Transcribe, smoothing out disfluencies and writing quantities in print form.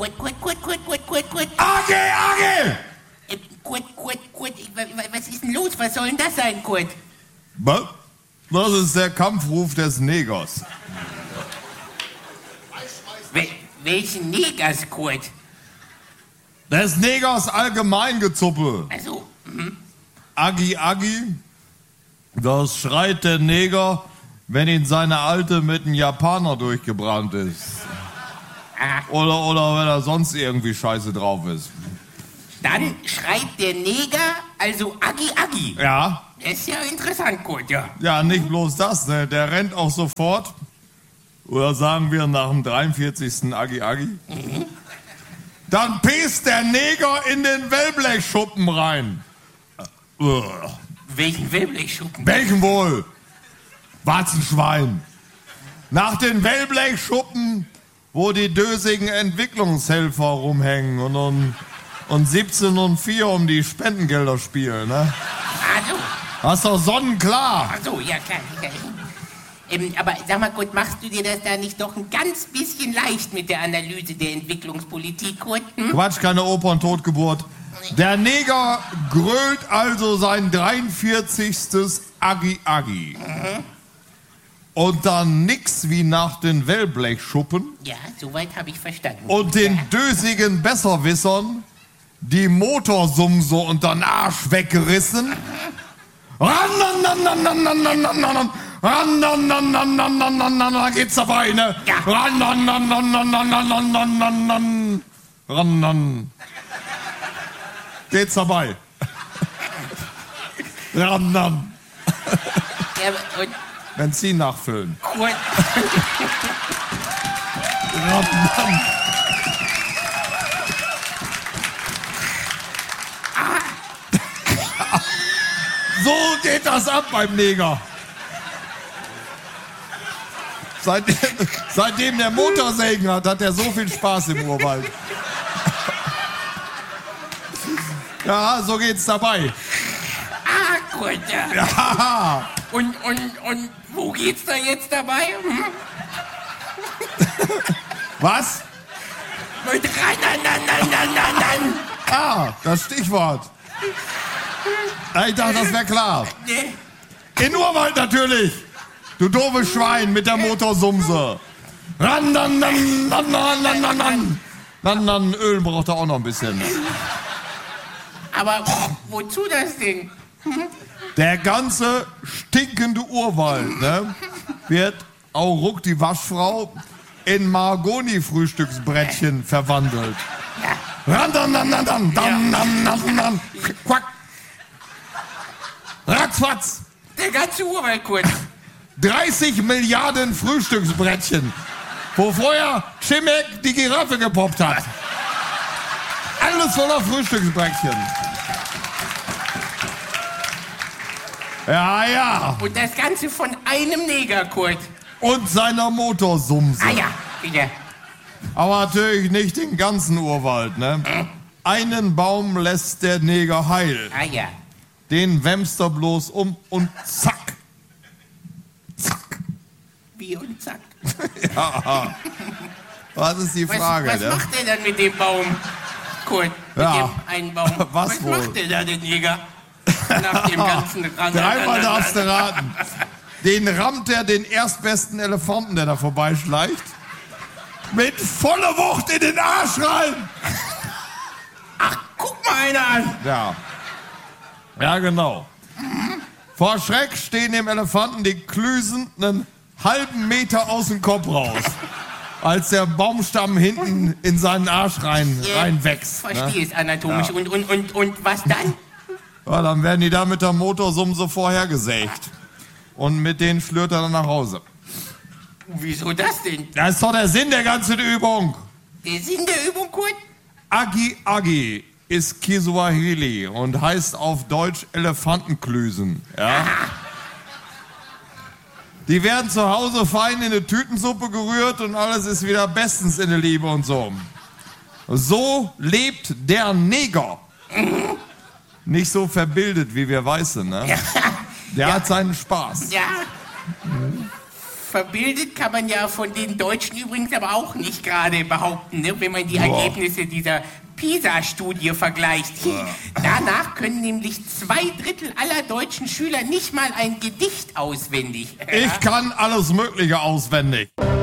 Kurt. Agi! Kurt, was ist denn los? Was soll denn das sein, Kurt? Was? Das ist der Kampfruf des Negers. Welchen Negers, Kurt? Des Negers Allgemeingezuppe. Also, Agi, das schreit der Neger, wenn ihn seine Alte mit einem Japaner durchgebrannt ist. Oder wenn er sonst irgendwie scheiße drauf ist. Dann schreit der Neger, also Agi. Ja. Das ist ja interessant, Kurt, ja. Ja, nicht bloß das, ne? Der rennt auch sofort. Oder sagen wir nach dem 43. Agi. Dann pisst der Neger in den Wellblechschuppen rein. Welchen Wellblechschuppen? Welchen wohl? Warzenschwein. Nach den Wellblechschuppen, wo die dösigen Entwicklungshelfer rumhängen und 17 und 4 um die Spendengelder spielen, ne? Also. Das ist doch sonnenklar. Ach so, ja klar. Aber sag mal, Kurt, machst du dir das da nicht doch ein ganz bisschen leicht mit der Analyse der Entwicklungspolitik, Kurt? Quatsch, keine Opern-Totgeburt. Der Neger grölt also sein 43. Agi. Und dann nix wie nach den Wellblechschuppen. Ja, soweit habe ich verstanden. Und den dösigen Besserwissern die Motorsumse untern Arsch weggerissen. Da geht's dabei, ne? Ja. Geht's dabei. Ja, und Benzin nachfüllen. Kurt, So geht das ab beim Neger. Seitdem der Motorsägen hat er so viel Spaß im Urwald. Ja, so geht's dabei. Kurt, ja. Ja. Und wo geht's da jetzt dabei? Was? Mit ran. Das Stichwort. Ich dachte, das wäre klar. Nee. In Urwald natürlich. Du doofes Schwein mit der Motorsumse. Dann, Öl braucht er auch noch ein bisschen. Aber wozu das Ding? Der ganze stinkende Urwald, ne, wird auch ruck die Waschfrau in Mahagoni-Frühstücksbrettchen verwandelt. Quack. Ratzfatz. Der ganze Urwald, Kurt. 30 Milliarden Frühstücksbrettchen, wo vorher Schimek die Giraffe gepoppt hat. Alles voller Frühstücksbrettchen. Ja. Und das Ganze von einem Neger, Kurt. Und seiner Motorsumse. Ja, wieder. Aber natürlich nicht den ganzen Urwald, ne? Einen Baum lässt der Neger heil. Ja. Den wämst er bloß um und zack. Wie und zack. Ja. Was ist die Frage, was ne? macht der dann mit dem Baum, Kurt? Mit dem einen Baum. Was wohl? Macht der da, den Neger? Nach dem ganzen Dreimal darfst du raten. Den rammt er den erstbesten Elefanten, der da vorbeischleicht, mit voller Wucht in den Arsch rein. Ach, guck mal einer an. Ja, genau. Vor Schreck stehen dem Elefanten die Klüsen einen halben Meter aus dem Kopf raus, als der Baumstamm hinten in seinen Arsch reinwächst. Verstehe es anatomisch. Ja. Und was dann? Ja, dann werden die da mit der Motorsumse vorhergesägt. Und mit denen schlürt er dann nach Hause. Wieso das denn? Das ist doch der Sinn der ganzen Übung. Der Sinn der Übung, Kurt? Agi ist Kiswahili und heißt auf Deutsch Elefantenklüsen. Ja? Die werden zu Hause fein in eine Tütensuppe gerührt und alles ist wieder bestens in der Liebe und so. So lebt der Neger. Nicht so verbildet wie wir Weiße, ne? Der hat seinen Spaß. Ja. verbildet kann man ja von den Deutschen übrigens aber auch nicht gerade behaupten, ne? Wenn man die Ergebnisse dieser PISA-Studie vergleicht. Danach können nämlich 2/3 aller deutschen Schüler nicht mal ein Gedicht auswendig. Ich kann alles Mögliche auswendig.